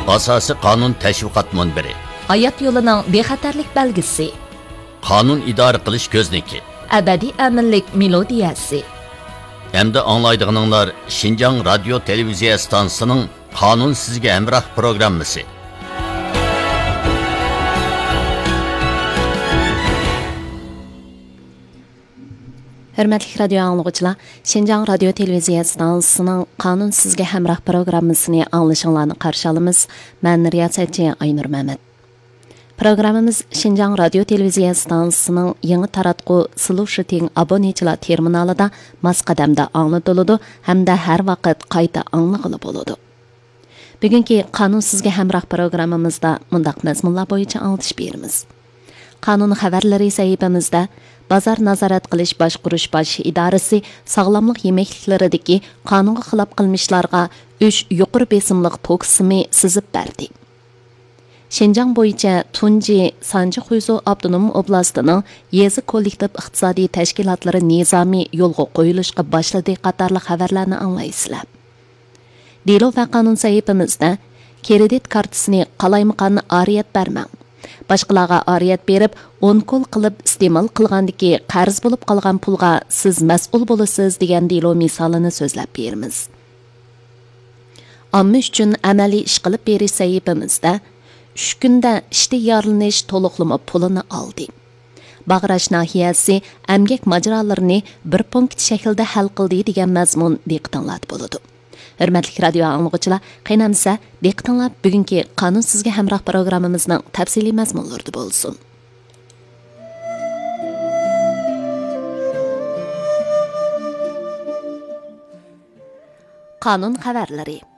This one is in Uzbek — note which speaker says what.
Speaker 1: Asosiy qonun tashviqot munbiri.
Speaker 2: Hayot yo'lining bexatarlik belgisi.
Speaker 1: Qonun idora qilish ko'zniki.
Speaker 2: Abadiy aminlik melodiyasi.
Speaker 1: Hamda anglaydiganlar Şinjan radio televiziya stansiyasining Qonun sizga hamroh programmasi.
Speaker 3: Hörmətli radio anlıqçılar, Şinjan radio televiziya stansiyasının Qanun sizga hamroh programmasını anglashinglarni qarshi olamiz. Men riyosatchi Aynur Mehmet. Programmamiz Şinjan radio televiziya stansiyasining yangi taratqu Slushting abonechilar terminalida masqadamda anglatiladi hamda har vaqt qayta anglag'ili bo'ladi. Bugungi Qanun sizga hamroh programmamizda mundaq mazmunlar bo'yicha anglatish beramiz. Qanun xabarlari sahifamizda Bazar nazorat qilish boshqurish bosh idorasi sog'lomlik yemekliklaridagi qonunga xilof qilmishlarga 3 yuqori besimliq toksimi sizib berdi. Şinjan bo'yicha Tunji Sanji Xuyzu Abdunum oblastining yezi kollektiv iqtisodiy tashkilotlari nizomi yo'lga qo'yilishga boshladi qatorli xabarlarni anglaysizlar. Delo va qonun sahifamizda kredit kartasini qalaymaqanni ariyat bermang. Başqalarga ariyat berib, 10 kol qilib iste'mol qilgandiki, qarz bo'lib qolgan pulga siz mas'ul bo'lasiz degan delo misolini so'zlab beramiz. Amma uchun amaliy ish qilib berish sahifamizda 3 kunda ishda yorlanish to'liqlama pulini oldi. Bag'rash nahiyasi emgak majralarini bir punkt shaklda hal qildi degan mazmun diqqatingizda bo'ladi. Hörmətli radio anlıqçılar, qaynamsa, diqqətinizlər bugünkü Qanun sizga hamroh programmamizning tafsiliy mazmunlarida bo'lsin. Qanun xabarlari.